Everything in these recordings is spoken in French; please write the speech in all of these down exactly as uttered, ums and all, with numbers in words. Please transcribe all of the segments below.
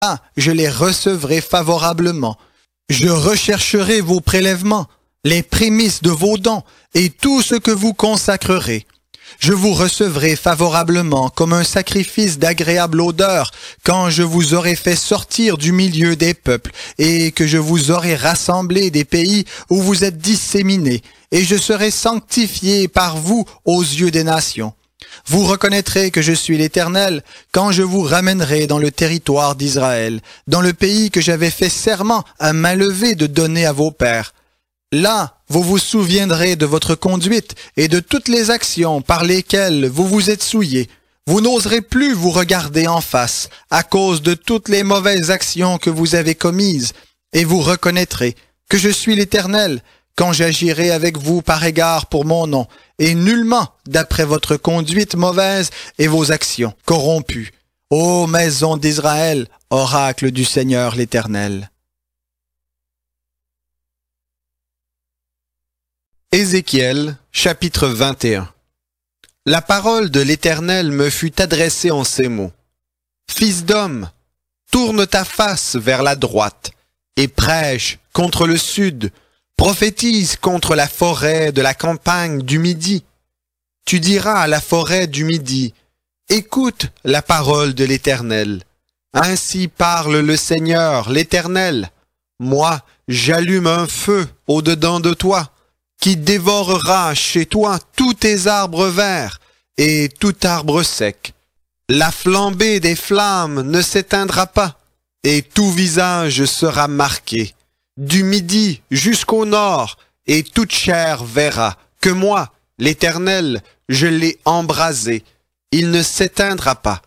Ah, je les recevrai favorablement. Je rechercherai vos prélèvements, les prémices de vos dons et tout ce que vous consacrerez. Je vous recevrai favorablement comme un sacrifice d'agréable odeur quand je vous aurai fait sortir du milieu des peuples et que je vous aurai rassemblé des pays où vous êtes disséminés, et je serai sanctifié par vous aux yeux des nations. Vous reconnaîtrez que je suis l'Éternel quand je vous ramènerai dans le territoire d'Israël, dans le pays que j'avais fait serment à main levée de donner à vos pères. Là, vous vous souviendrez de votre conduite et de toutes les actions par lesquelles vous vous êtes souillés. Vous n'oserez plus vous regarder en face à cause de toutes les mauvaises actions que vous avez commises, et vous reconnaîtrez que je suis l'Éternel quand j'agirai avec vous par égard pour mon nom, et nullement d'après votre conduite mauvaise et vos actions corrompues. Ô maison d'Israël, oracle du Seigneur l'Éternel. Ézéchiel, chapitre vingt et un. La parole de l'Éternel me fut adressée en ces mots. Fils d'homme, tourne ta face vers la droite, et prêche contre le sud, prophétise contre la forêt de la campagne du Midi. Tu diras à la forêt du Midi, écoute la parole de l'Éternel. Ainsi parle le Seigneur, l'Éternel. Moi, j'allume un feu au-dedans de toi, qui dévorera chez toi tous tes arbres verts et tout arbre sec. La flambée des flammes ne s'éteindra pas, et tout visage sera marqué. Du midi jusqu'au nord, et toute chair verra que moi, l'Éternel, je l'ai embrasé. Il ne s'éteindra pas.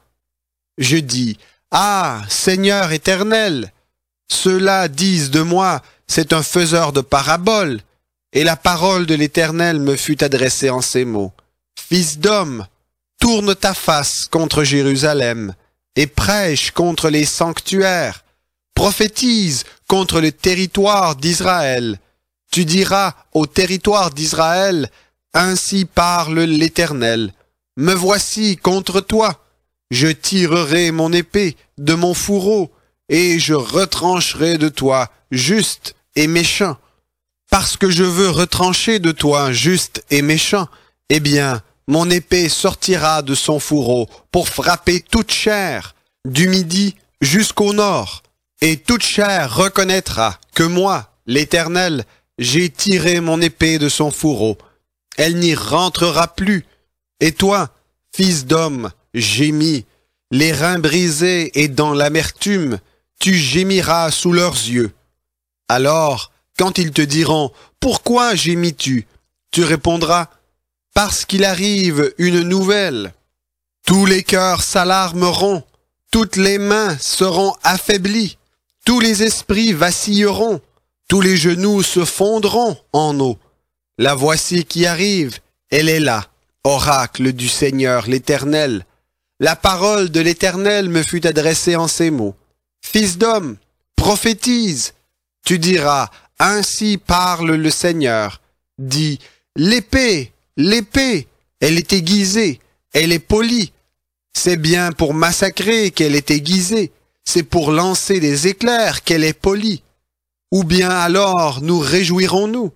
Je dis, ah, Seigneur éternel, ceux-là disent de moi, c'est un faiseur de paraboles. Et la parole de l'Éternel me fut adressée en ces mots. Fils d'homme, tourne ta face contre Jérusalem, et prêche contre les sanctuaires. Prophétise contre le territoire d'Israël. Tu diras au territoire d'Israël, ainsi parle l'Éternel. Me voici contre toi. Je tirerai mon épée de mon fourreau, et je retrancherai de toi juste et méchant. Parce que je veux retrancher de toi juste et méchant, eh bien, mon épée sortira de son fourreau pour frapper toute chair, du midi jusqu'au nord. Et toute chair reconnaîtra que moi, l'Éternel, j'ai tiré mon épée de son fourreau. Elle n'y rentrera plus. Et toi, fils d'homme, gémis, les reins brisés et dans l'amertume, tu gémiras sous leurs yeux. Alors, quand ils te diront « Pourquoi gémis-tu » tu répondras « Parce qu'il arrive une nouvelle. Tous les cœurs s'alarmeront, toutes les mains seront affaiblies, tous les esprits vacilleront, tous les genoux se fondront en eau. La voici qui arrive, elle est là, oracle du Seigneur l'Éternel. La parole de l'Éternel me fut adressée en ces mots. Fils d'homme, prophétise. Tu diras, ainsi parle le Seigneur. Dis, l'épée, l'épée, elle est aiguisée, elle est polie. C'est bien pour massacrer qu'elle est aiguisée, c'est pour lancer des éclairs qu'elle est polie. Ou bien alors nous réjouirons-nous?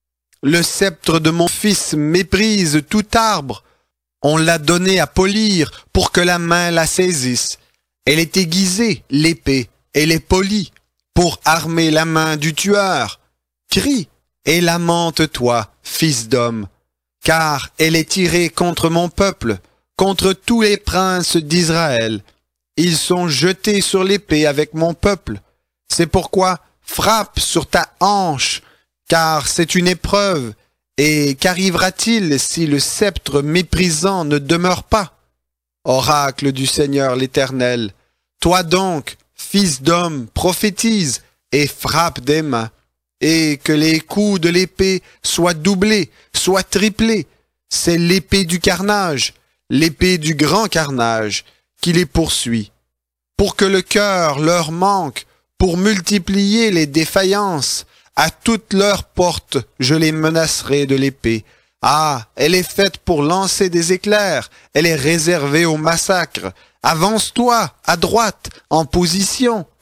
Le sceptre de mon fils méprise tout arbre. On l'a donné à polir pour que la main la saisisse. Elle est aiguisée, l'épée, elle est polie, pour armer la main du tueur. Crie et lamente-toi, fils d'homme, car elle est tirée contre mon peuple, contre tous les princes d'Israël. Ils sont jetés sur l'épée avec mon peuple. C'est pourquoi frappe sur ta hanche, car c'est une épreuve. Et qu'arrivera-t-il si le sceptre méprisant ne demeure pas? Oracle du Seigneur l'Éternel, toi donc, fils d'homme, prophétise et frappe des mains, et que les coups de l'épée soient doublés, soient triplés. C'est l'épée du carnage, l'épée du grand carnage, qui les poursuit. Pour que le cœur leur manque, pour multiplier les défaillances, à toutes leurs portes je les menacerai de l'épée, Ah, elle est faite pour lancer des éclairs, elle est réservée au massacre. Avance-toi, à droite, en position.